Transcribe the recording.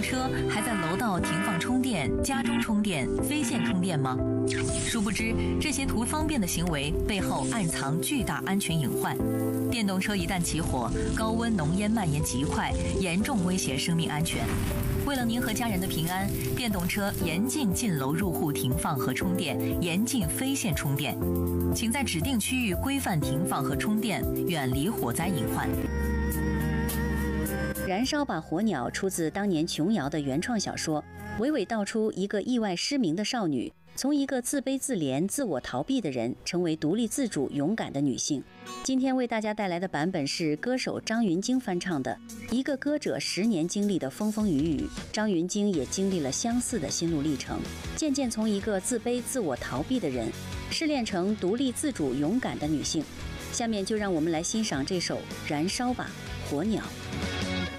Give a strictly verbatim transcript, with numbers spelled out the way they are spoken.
车还在楼道停放充电、家中充电、非线充电吗？殊不知，这些图方便的行为背后暗藏巨大安全隐患。电动车一旦起火，高温浓烟蔓延极快，严重威胁生命安全。为了您和家人的平安，电动车严禁进楼入户停放和充电，严禁非线充电。请在指定区域规范停放和充电，远离火灾隐患。 燃烧吧火鸟出自当年琼瑶的原创小说，娓娓道出一个意外失明的少女，从一个自卑自怜、自我逃避的人，成为独立自主、勇敢的女性。今天为大家带来的版本是歌手张芸京翻唱的《一个歌者十年经历的风风雨雨》。张芸京也经历了相似的心路历程，渐渐从一个自卑、自我逃避的人，试炼成独立自主、勇敢的女性。下面就让我们来欣赏这首《燃烧吧火鸟》。